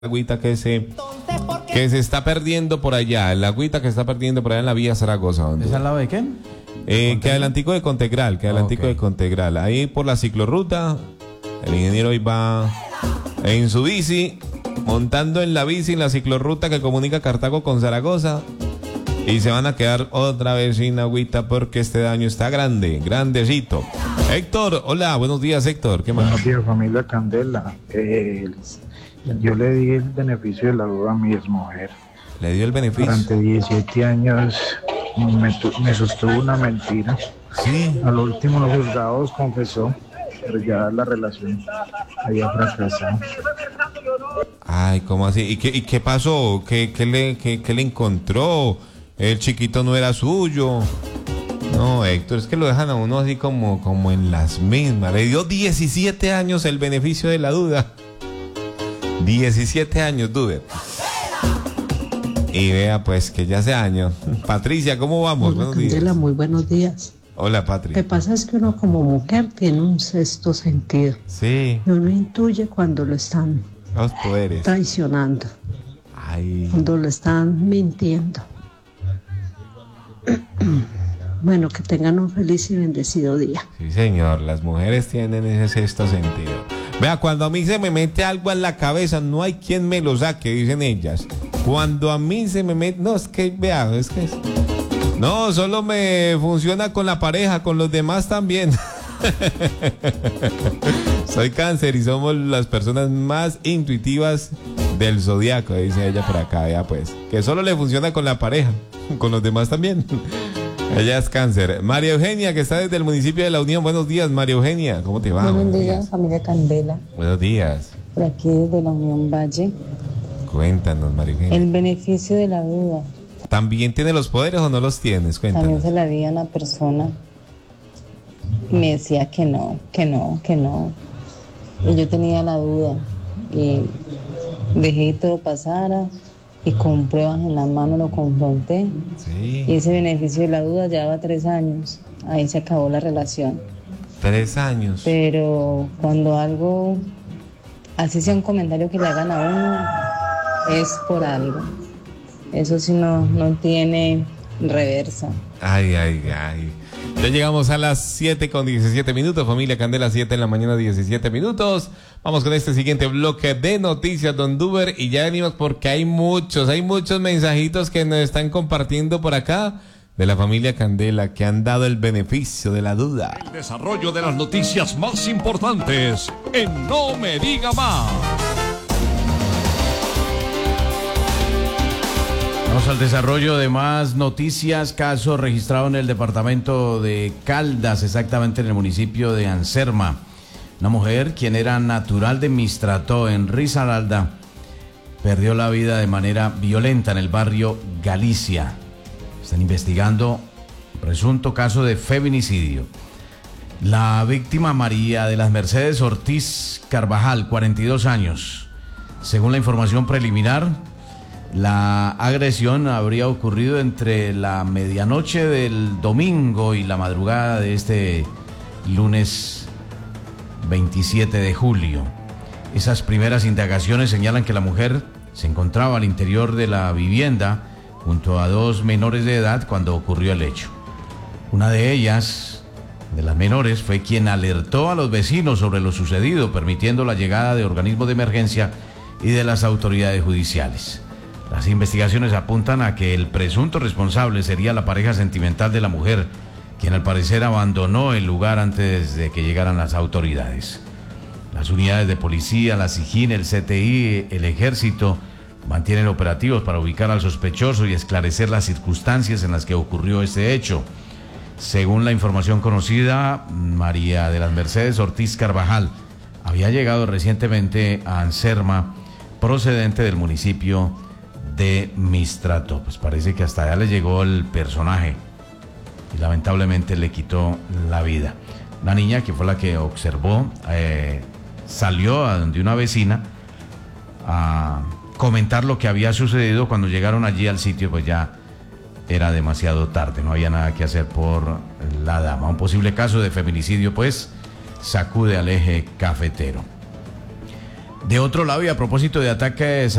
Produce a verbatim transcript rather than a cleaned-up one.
agüita que se que se está perdiendo por allá, el agüita que está perdiendo por allá en la vía Zaragoza. ¿Dónde? ¿Es al lado de qué? Eh, que adelantico de Contegral, que adelantico okay. de Contegral. Ahí por la ciclorruta, el ingeniero hoy va en su bici, montando en la bici en la ciclorruta que comunica Cartago con Zaragoza. Y se van a quedar otra vez sin agüita porque este daño está grande, grandecito. Héctor, hola, buenos días, Héctor. ¿Qué más? Buenos días, familia Candela. Eh, yo le di el beneficio de la duda a mi exmujer. ¿Le dio el beneficio? Durante diecisiete años me, me sostuvo una mentira. Sí. A lo último los juzgados confesó, pero ya la relación había fracasado. Ay, ¿cómo así? ¿Y qué, y qué pasó? ¿Qué, qué, le, qué, ¿Qué le encontró? El chiquito no era suyo. No, Héctor, es que lo dejan a uno así como, como en las mismas. Le dio diecisiete años el beneficio de la duda. diecisiete años, dude. Y vea pues que ya hace años. Patricia, ¿cómo vamos? Hola, buenos Candela, días. muy buenos días. Hola, Patricia. Lo que pasa es que uno como mujer tiene un sexto sentido. Sí. Y uno intuye cuando lo están Los poderes. traicionando. Ay. Cuando lo están mintiendo. Bueno, que tengan un feliz y bendecido día. Sí, señor, las mujeres tienen ese sexto sentido. Vea, cuando a mí se me mete algo en la cabeza, no hay quien me lo saque, dicen ellas. Cuando a mí se me mete... No, es que, vea, es que... Es... No, solo me funciona con la pareja, con los demás también. Soy Cáncer y somos las personas más intuitivas del zodiaco, dice ella por acá, ya pues. Que solo le funciona con la pareja, con los demás también. Ella es Cáncer. María Eugenia, que está desde el municipio de La Unión. Buenos días, María Eugenia. ¿Cómo te va? Buenos, Buenos días, días, familia Candela. Buenos días. Por aquí desde La Unión Valle. Cuéntanos, María Eugenia. El beneficio de la duda. ¿También tiene los poderes o no los tienes? Cuéntanos. También se la di a una persona. Me decía que no, que no, que no. Y yo tenía la duda. Y dejé que todo pasara. Y con pruebas en la mano lo confronté. Sí. Y ese beneficio de la duda llevaba tres años. Ahí se acabó la relación. Tres años. Pero cuando algo, así sea un comentario que le hagan a uno, es por algo. Eso sí no, no tiene reversa. Ay, ay, ay. Ya llegamos a las siete con diecisiete minutos, familia Candela, siete en la mañana, diecisiete minutos. Vamos con este siguiente bloque de noticias, don Duber, y ya venimos porque hay muchos, hay muchos mensajitos que nos están compartiendo por acá de la familia Candela que han dado el beneficio de la duda. El desarrollo de las noticias más importantes en No Me Diga Más. Vamos al desarrollo de más noticias. Caso registrado en el departamento de Caldas, exactamente en el municipio de Anserma. Una mujer, quien era natural de Mistrató, en Risaralda, perdió la vida de manera violenta en el barrio Galicia. Están investigando un presunto caso de feminicidio. La víctima, María de las Mercedes Ortiz Carvajal, cuarenta y dos años. Según la información preliminar, la agresión habría ocurrido entre la medianoche del domingo y la madrugada de este lunes veintisiete de julio. Esas primeras indagaciones señalan que la mujer se encontraba al interior de la vivienda junto a dos menores de edad cuando ocurrió el hecho. Una de ellas, de las menores, fue quien alertó a los vecinos sobre lo sucedido, permitiendo la llegada de organismos de emergencia y de las autoridades judiciales. Las investigaciones apuntan a que el presunto responsable sería la pareja sentimental de la mujer, quien al parecer abandonó el lugar antes de que llegaran las autoridades. Las unidades de policía, la SIJIN, el C T I, el Ejército mantienen operativos para ubicar al sospechoso y esclarecer las circunstancias en las que ocurrió este hecho. Según la información conocida, María de las Mercedes Ortiz Carvajal había llegado recientemente a Anserma, procedente del municipio de Mistrató. Pues parece que hasta allá le llegó el personaje y lamentablemente le quitó la vida. Una niña que fue la que observó, eh, salió a donde una vecina a comentar lo que había sucedido. Cuando llegaron allí al sitio, pues ya era demasiado tarde, no había nada que hacer por la dama. Un posible caso de feminicidio, pues, sacude al eje cafetero. De otro lado, y a propósito de ataques